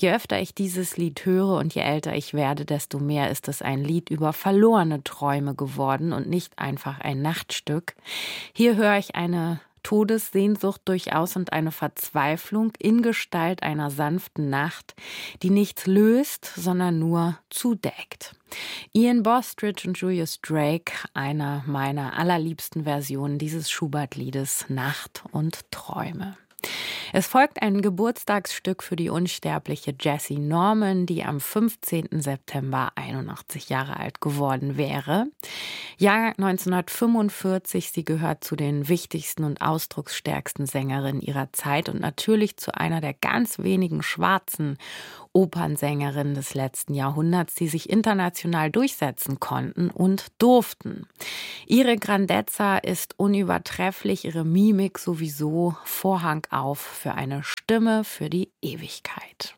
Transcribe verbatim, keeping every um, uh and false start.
Je öfter ich dieses Lied höre und je älter ich werde, desto mehr ist es ein Lied über verlorene Träume geworden und nicht einfach ein Nachtstück. Hier höre ich eine Todessehnsucht durchaus und eine Verzweiflung in Gestalt einer sanften Nacht, die nichts löst, sondern nur zudeckt. Ian Bostridge und Julius Drake, einer meiner allerliebsten Versionen dieses Schubert-Liedes Nacht und Träume. Es folgt ein Geburtstagsstück für die unsterbliche Jessie Norman, die am fünfzehnten September einundachtzig Jahre alt geworden wäre. Jahrgang neunzehnhundertfünfundvierzig, sie gehört zu den wichtigsten und ausdrucksstärksten Sängerinnen ihrer Zeit und natürlich zu einer der ganz wenigen schwarzen Opernsängerinnen des letzten Jahrhunderts, die sich international durchsetzen konnten und durften. Ihre Grandezza ist unübertrefflich, ihre Mimik sowieso. Vorhang auf für eine Stimme für die Ewigkeit.